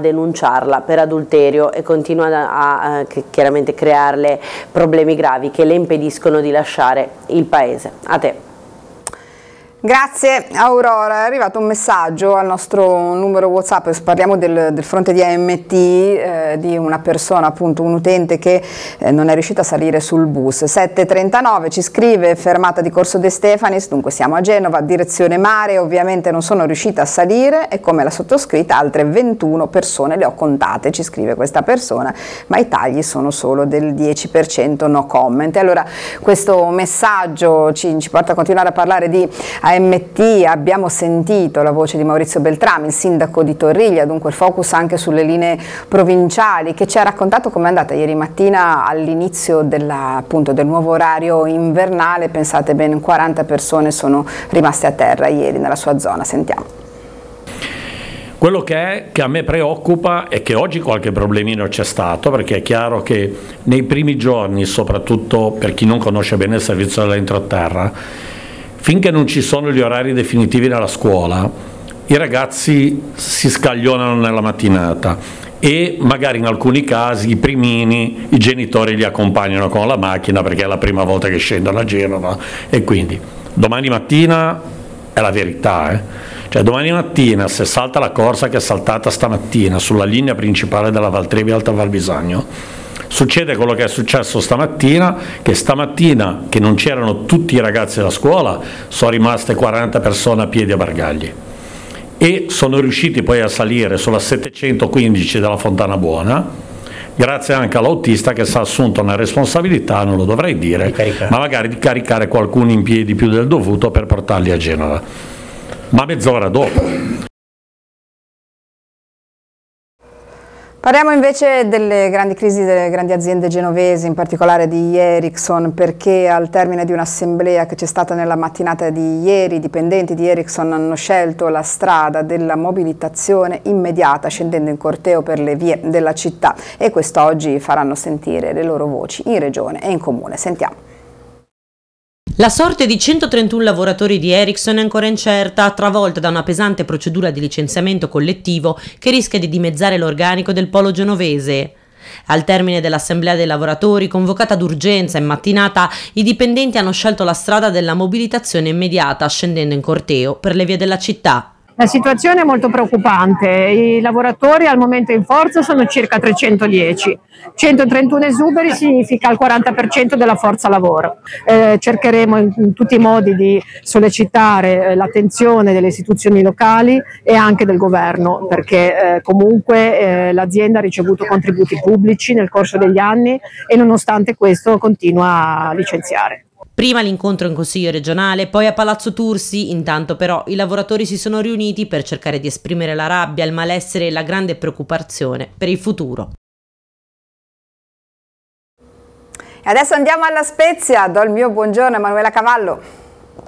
denunciarla per adulterio e continua a chiaramente crearle problemi gravi che le impediscono di lasciare il paese. A te. Grazie Aurora, è arrivato un messaggio al nostro numero WhatsApp, parliamo del fronte di AMT, di una persona, appunto un utente che non è riuscita a salire sul bus. 7:39 ci scrive: fermata di Corso De Stefanis, dunque siamo a Genova, direzione mare, ovviamente non sono riuscita a salire e come la sottoscritta altre 21 persone le ho contate, ci scrive questa persona, ma i tagli sono solo del 10%, no comment. Allora questo messaggio ci porta a continuare a parlare di AMT. Abbiamo sentito la voce di Maurizio Beltrami, il sindaco di Torriglia, dunque il focus anche sulle linee provinciali, che ci ha raccontato com'è andata ieri mattina all'inizio del nuovo orario invernale. Pensate, ben 40 persone sono rimaste a terra ieri nella sua zona. Sentiamo. Quello che a me preoccupa è che oggi qualche problemino c'è stato, perché è chiaro che nei primi giorni, soprattutto per chi non conosce bene il servizio dell'entroterra, finché non ci sono gli orari definitivi della scuola, i ragazzi si scaglionano nella mattinata e magari in alcuni casi i primini, i genitori li accompagnano con la macchina perché è la prima volta che scendono a Genova, e quindi domani mattina è la verità, Cioè domani mattina, se salta la corsa che è saltata stamattina sulla linea principale della Valtrevi Alta Val Bisagno, succede quello che è successo stamattina, che non c'erano tutti i ragazzi della scuola, sono rimaste 40 persone a piedi a Bargagli e sono riusciti poi a salire sulla 715 della Fontana Buona, grazie anche all'autista che si è assunto una responsabilità, non lo dovrei dire, ma magari di caricare qualcuno in piedi più del dovuto per portarli a Genova, ma mezz'ora dopo. Parliamo invece delle grandi crisi delle grandi aziende genovesi, in particolare di Ericsson, perché al termine di un'assemblea che c'è stata nella mattinata di ieri, i dipendenti di Ericsson hanno scelto la strada della mobilitazione immediata, scendendo in corteo per le vie della città, e quest'oggi faranno sentire le loro voci in regione e in comune. Sentiamo. La sorte di 131 lavoratori di Ericsson è ancora incerta, travolta da una pesante procedura di licenziamento collettivo che rischia di dimezzare l'organico del polo genovese. Al termine dell'assemblea dei lavoratori, convocata d'urgenza in mattinata, i dipendenti hanno scelto la strada della mobilitazione immediata, scendendo in corteo per le vie della città. La situazione è molto preoccupante, i lavoratori al momento in forza sono circa 310, 131 esuberi significa il 40% della forza lavoro. Cercheremo in tutti i modi di sollecitare l'attenzione delle istituzioni locali e anche del governo, perché comunque l'azienda ha ricevuto contributi pubblici nel corso degli anni e nonostante questo continua a licenziare. Prima l'incontro in Consiglio regionale, poi a Palazzo Tursi. Intanto però i lavoratori si sono riuniti per cercare di esprimere la rabbia, il malessere e la grande preoccupazione per il futuro. E adesso andiamo alla Spezia, do il mio buongiorno a Emanuela Cavallo.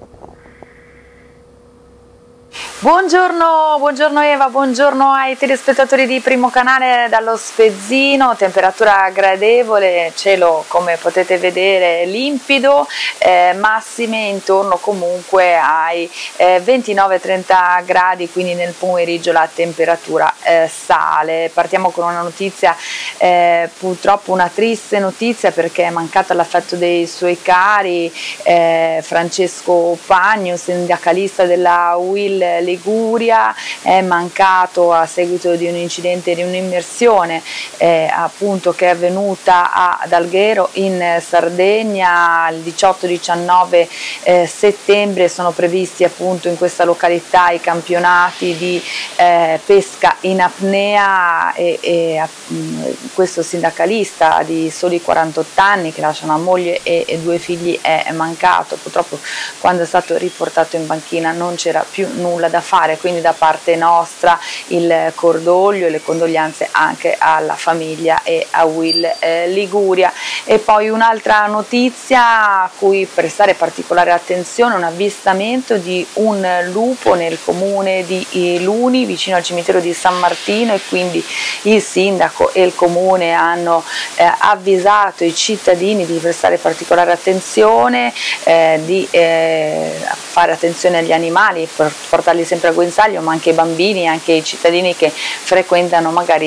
Buongiorno Eva, buongiorno ai telespettatori di Primo Canale dallo Spezzino. Temperatura gradevole, cielo come potete vedere limpido, massime intorno comunque ai 29-30 gradi, quindi nel pomeriggio la temperatura sale. Partiamo con una notizia, purtroppo una triste notizia, perché è mancato l'affetto dei suoi cari. Francesco Pagno, sindacalista della UIL Liguria, è mancato a seguito di un incidente, di un'immersione appunto che è avvenuta ad Alghero in Sardegna il 18-19 settembre. Sono previsti appunto in questa località i campionati di pesca in apnea e questo sindacalista di soli 48 anni, che lascia una moglie e 2 figli, è mancato. Purtroppo quando è stato riportato in banchina non c'era più nulla da fare, quindi da parte nostra il cordoglio e le condoglianze anche alla famiglia e a Will Liguria. E poi un'altra notizia a cui prestare particolare attenzione: un avvistamento di un lupo nel comune di Luni, vicino al cimitero di San Martino, e quindi il sindaco e il comune hanno avvisato i cittadini di prestare particolare attenzione, di fare attenzione agli animali, per portarli sempre a guinzaglio, ma anche ai bambini, anche ai cittadini che frequentano magari